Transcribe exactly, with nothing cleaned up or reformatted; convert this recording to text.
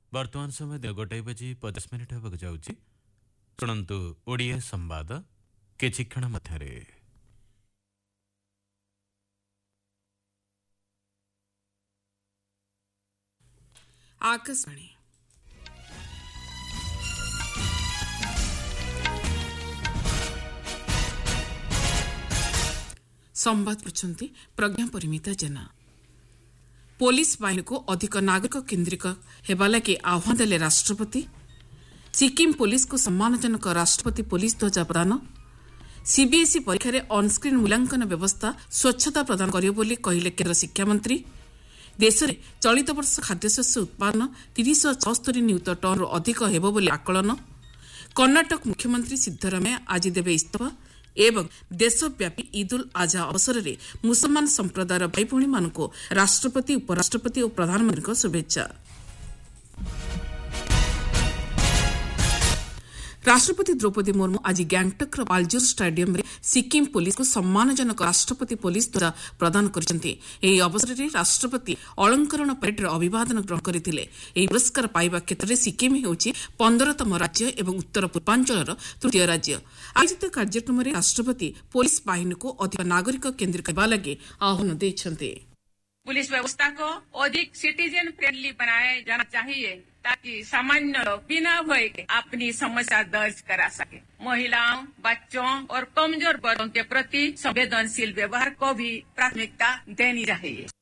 वर्तमान समय दिन गोटाए बजे पचास मिनिट होगा जाऊँगी शुणु ओडिया संवाद किछि क्षण मध्यरे। आकाशवाणी संवाद पृछंती प्रज्ञा परिमिता जेना। पुलिस बाहिनी को अधिक नागरिक केन्द्रिक हेबा लगी आह्वान देले राष्ट्रपति। सिक्किम पुलिस को सम्मानजनक राष्ट्रपति पुलिस ध्वजा प्रदान। सीबीएसई परीक्षा रे ऑनस्क्रीन मूल्यांकन व्यवस्था स्वच्छता प्रदान करियो बोली कहिले केंद्र शिक्षा मंत्री। देश में चलित वर्ष खाद्यशस्य उत्पादन तीन सौ चौस्तरी नियुत टन अधिक हेबो बोली आकलन। कर्णाटक मुख्यमंत्री सिद्धरामैया आज देवे इस्तीफा एवं देशव्यापी ईद उल आजहा अवसर में मुसलमान संप्रदायर भाई भौणी मानक राष्ट्रपति उपराष्ट्रपति और प्रधानमंत्री शुभेच्छा। राष्ट्रपति द्रौपदी मुर्मू आज गैंगटक पाल्जोर स्टेडियम में सिक्किम पुलिस को सम्मानजनक राष्ट्रपति पुलिस ध्वजा प्रदान करछन्ती। एही अवसर में राष्ट्रपति अलंकरण परेड अभिवादन ग्रहण करथिले। एही पुरस्कार पाइबा क्षेत्र में सिक्किम हेउछि पंद्रहतम राज्य एवं उत्तर पूर्वांचल तृतीय राज्य। आयोजित कार्यक्रम में राष्ट्रपति पुलिस बाहिनी को अधिक नागरिक केन्द्रित हेबा लगी आह्वान दैछन्ती। पुलिस व्यवस्था को अधिक सिटीजन फ्रेंडली बनाया जाना चाहिए ताकि सामान्य लोग बिना भय के अपनी समस्या दर्ज करा सके। महिलाओं, बच्चों और कमजोर वर्गों के प्रति संवेदनशील व्यवहार को भी प्राथमिकता देनी चाहिए।